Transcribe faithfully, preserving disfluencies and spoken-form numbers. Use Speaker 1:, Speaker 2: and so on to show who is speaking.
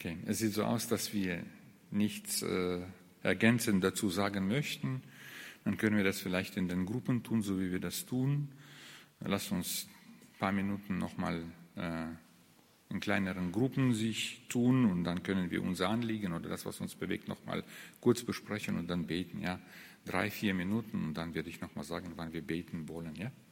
Speaker 1: Okay, es sieht so aus, dass wir nichts äh, ergänzend dazu sagen möchten. Dann können wir das vielleicht in den Gruppen tun, so wie wir das tun. Lasst uns ein paar Minuten nochmal äh, in kleineren Gruppen sich tun und dann können wir unser Anliegen oder das, was uns bewegt, nochmal kurz besprechen und dann beten. Ja, drei, vier Minuten und dann werde ich nochmal sagen, wann wir beten wollen. Ja.